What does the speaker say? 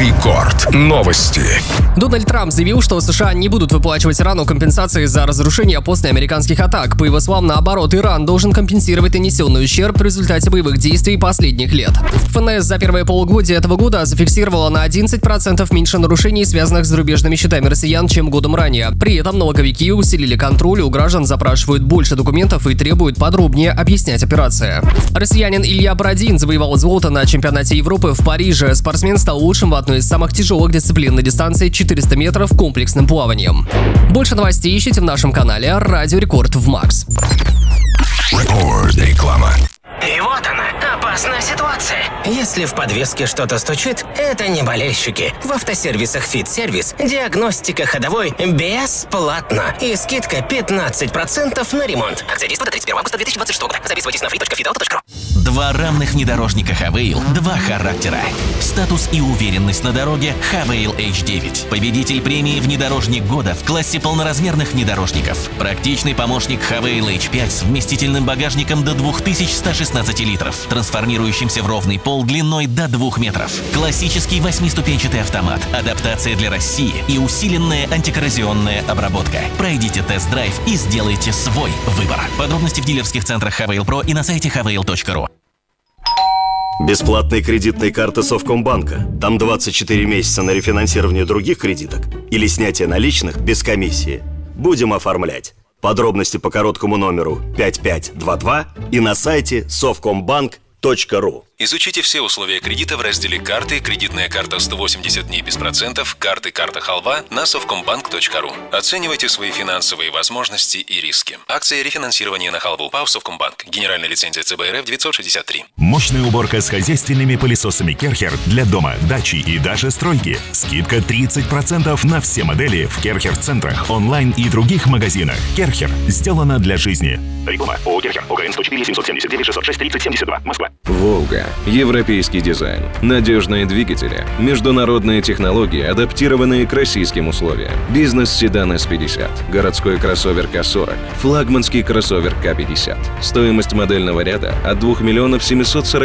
Рекорд. Новости. Дональд Трамп заявил, что США не будут выплачивать Ирану компенсации за разрушение после американских атак. По его словам, наоборот, Иран должен компенсировать нанесенный ущерб в результате боевых действий последних лет. ФНС за первое полугодие этого года зафиксировала на 11% меньше нарушений, связанных с зарубежными счетами россиян, чем годом ранее. При этом налоговики усилили контроль, у граждан запрашивают больше документов и требуют подробнее объяснять операции. Россиянин Илья Бородин завоевал золото на чемпионате Европы в Париже. Спортсмен стал лучшим в одной из самых тяжелых дисциплин на дистанции 400 метров комплексным плаванием. Больше новостей ищите в нашем канале «Радио Рекорд» в Макс. Реклама. И вот она, опасная ситуация. Если в подвеске что-то стучит, это не болельщики. В автосервисах «Фит-сервис» диагностика ходовой бесплатно. И скидка 15% на ремонт. Акция действует до 31 августа 2026 года. Записывайтесь на free.fitauto.ru. Два равных внедорожника Havail, два характера. Статус и уверенность на дороге Havail H9. Победитель премии «Внедорожник года» в классе полноразмерных внедорожников. Практичный помощник Havail H5 с вместительным багажником до 2116 литров, трансформирующимся в ровный пол длиной до 2 метров. Классический 8-ступенчатый автомат, адаптация для России и усиленная антикоррозионная обработка. Пройдите тест-драйв и сделайте свой выбор. Подробности в дилерских центрах Havail Pro и на сайте havail.ru. Бесплатные кредитные карты Совкомбанка. Там 24 месяца на рефинансирование других кредиток или снятие наличных без комиссии. Будем оформлять. Подробности по короткому номеру 5522 и на сайте совкомбанк.ру. Изучите все условия кредита в разделе «Карты», «Кредитная карта 180 дней без процентов», «Карты», «Карта халва» на совкомбанк.ру. Оценивайте свои финансовые возможности и риски. Акция рефинансирования на халву. ПАО «Совкомбанк». Генеральная лицензия ЦБ РФ 963. Мощная уборка с хозяйственными пылесосами Керхер для дома, дачи и даже стройки. Скидка 30% на все модели в Керхер-центрах, онлайн и других магазинах. Керхер. Сделано для жизни. Реклама. ООО «Керхер». ОГРН 104 779 606 30 72. Москва. «Волга». Европейский дизайн, надежные двигатели, международные технологии, адаптированные к российским условиям. Бизнес-седан S50, городской кроссовер К40, флагманский кроссовер К50. Стоимость модельного ряда от 2 740